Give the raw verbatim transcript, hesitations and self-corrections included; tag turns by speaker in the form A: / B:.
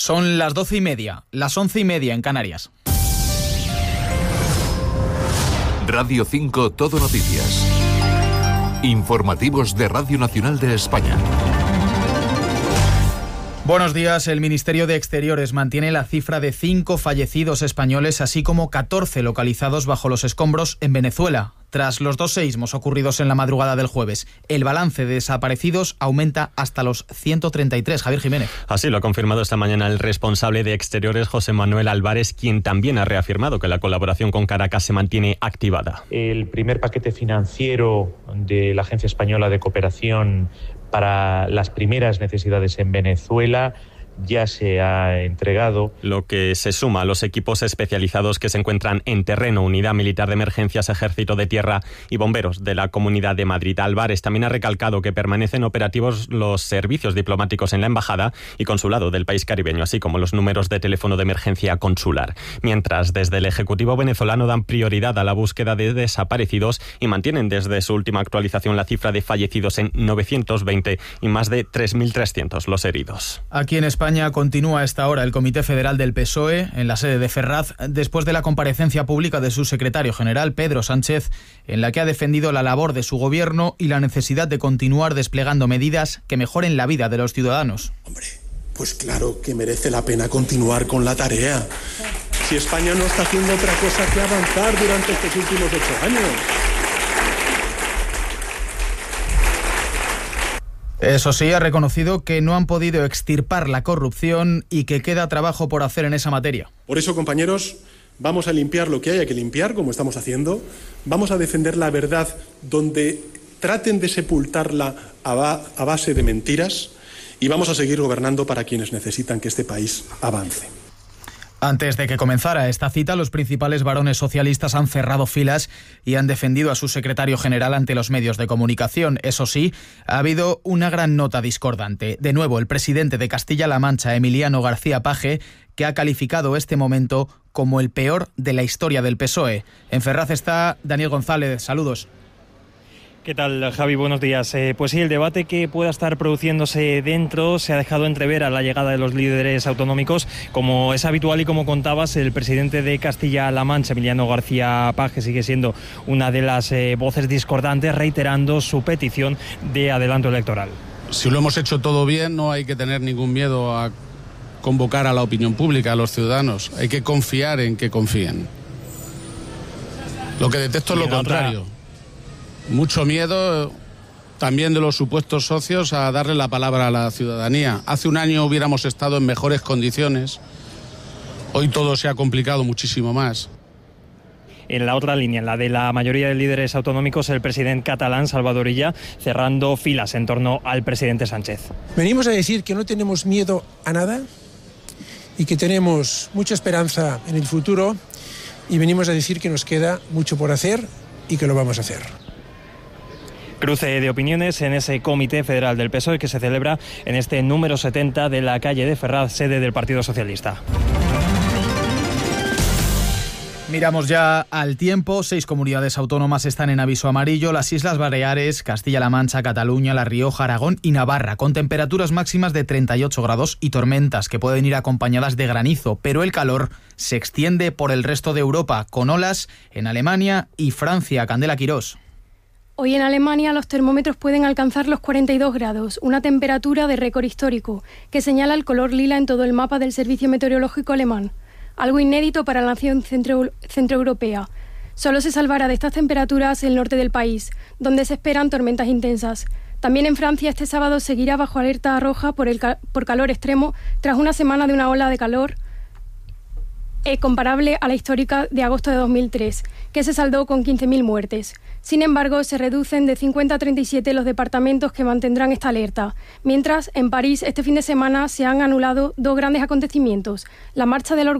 A: Son las doce y media, las once y media en Canarias.
B: Radio cinco Todo Noticias. Informativos de Radio Nacional de España.
A: Buenos días. El Ministerio de Exteriores mantiene la cifra de cinco fallecidos españoles, así como catorce localizados bajo los escombros en Venezuela, tras los dos seísmos ocurridos en la madrugada del jueves. El balance de desaparecidos aumenta hasta los ciento treinta y tres. Javier Jiménez.
C: Así lo ha confirmado esta mañana el responsable de Exteriores, José Manuel Álvarez, quien también ha reafirmado que la colaboración con Caracas se mantiene activada.
D: El primer paquete financiero de la Agencia Española de Cooperación para las primeras necesidades en Venezuela ya se ha entregado.
C: Lo que se suma a los equipos especializados que se encuentran en terreno, Unidad Militar de Emergencias, Ejército de Tierra y Bomberos de la Comunidad de Madrid. Álvarez también ha recalcado que permanecen operativos los servicios diplomáticos en la Embajada y Consulado del país caribeño, así como los números de teléfono de emergencia consular. Mientras, desde el Ejecutivo venezolano dan prioridad a la búsqueda de desaparecidos y mantienen desde su última actualización la cifra de fallecidos en novecientos veinte y más de tres mil trescientos los heridos.
A: Aquí en España continúa a esta hora el Comité Federal del P S O E en la sede de Ferraz después de la comparecencia pública de su secretario general, Pedro Sánchez, en la que ha defendido la labor de su gobierno y la necesidad de continuar desplegando medidas que mejoren la vida de los ciudadanos.
E: Hombre, pues claro que merece la pena continuar con la tarea. Si España no está haciendo otra cosa que avanzar durante estos últimos ocho años.
A: Eso sí, ha reconocido que no han podido extirpar la corrupción y que queda trabajo por hacer en esa materia.
E: Por eso, compañeros, vamos a limpiar lo que haya que limpiar, como estamos haciendo. Vamos a defender la verdad donde traten de sepultarla a, ba- a base de mentiras y vamos a seguir gobernando para quienes necesitan que este país avance.
A: Antes de que comenzara esta cita, los principales varones socialistas han cerrado filas y han defendido a su secretario general ante los medios de comunicación. Eso sí, ha habido una gran nota discordante. De nuevo, el presidente de Castilla-La Mancha, Emiliano García Paje, que ha calificado este momento como el peor de la historia del P S O E. En Ferraz está Daniel González. Saludos.
F: ¿Qué tal, Javi? Buenos días. Eh, pues sí, el debate que pueda estar produciéndose dentro se ha dejado entrever a la llegada de los líderes autonómicos. Como es habitual y como contabas, el presidente de Castilla-La Mancha, Emiliano García Paje, sigue siendo una de las eh, voces discordantes, reiterando su petición de adelanto electoral.
G: Si lo hemos hecho todo bien, no hay que tener ningún miedo a convocar a la opinión pública, a los ciudadanos. Hay que confiar en que confíen. Lo que detesto es lo contrario. Otra... Mucho miedo también de los supuestos socios a darle la palabra a la ciudadanía. Hace un año hubiéramos estado en mejores condiciones. Hoy todo se ha complicado muchísimo más.
F: En la otra línea, en la de la mayoría de líderes autonómicos, el presidente catalán, Salvador Illa, cerrando filas en torno al presidente Sánchez.
H: Venimos a decir que no tenemos miedo a nada y que tenemos mucha esperanza en el futuro y venimos a decir que nos queda mucho por hacer y que lo vamos a hacer.
F: Cruce de opiniones en ese Comité Federal del P S O E que se celebra en este número setenta de la calle de Ferraz, sede del Partido Socialista.
A: Miramos ya al tiempo. Seis comunidades autónomas están en aviso amarillo: las Islas Baleares, Castilla-La Mancha, Cataluña, La Rioja, Aragón y Navarra, con temperaturas máximas de treinta y ocho grados y tormentas que pueden ir acompañadas de granizo, pero el calor se extiende por el resto de Europa, con olas en Alemania y Francia. Candela Quirós.
I: Hoy en Alemania los termómetros pueden alcanzar los cuarenta y dos grados, una temperatura de récord histórico, que señala el color lila en todo el mapa del Servicio Meteorológico alemán. Algo inédito para la nación centro, centroeuropea. Solo se salvará de estas temperaturas el norte del país, donde se esperan tormentas intensas. También en Francia este sábado seguirá bajo alerta roja por, el, por calor extremo, tras una semana de una ola de calor eh, comparable a la histórica de agosto de dos mil tres, que se saldó con quince mil muertes. Sin embargo, se reducen de cincuenta a treinta y siete los departamentos que mantendrán esta alerta, mientras en París este fin de semana se han anulado dos grandes acontecimientos: la Marcha del Orgullo